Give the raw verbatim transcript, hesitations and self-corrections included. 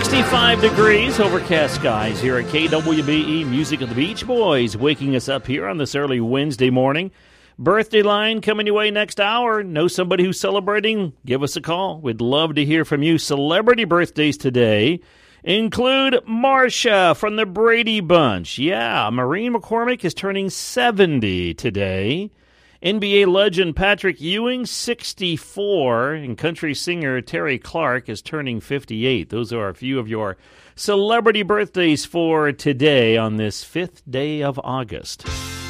sixty-five degrees, overcast skies here at K W B E. Music of the Beach Boys waking us up here on this early Wednesday morning. Birthday line coming your way next hour. Know somebody who's celebrating? Give us a call. We'd love to hear from you. Celebrity birthdays today include Marsha from the Brady Bunch. Yeah, Maureen McCormick is turning seventy today. N B A legend Patrick Ewing, sixty-four, and country singer Terry Clark is turning fifty-eight. Those are a few of your celebrity birthdays for today on this fifth day of August.